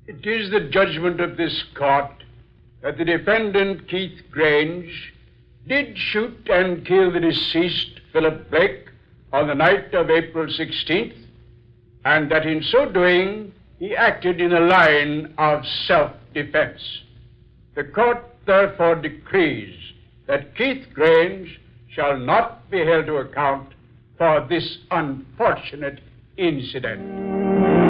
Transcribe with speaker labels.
Speaker 1: It is the judgment of this court that the defendant, Keith Grange, did shoot and kill the deceased, Philip Blake, on the night of April 16th, and that in so doing, he acted in a line of self-defense. The court therefore decrees that Keith Grange shall not be held to account for this unfortunate incident.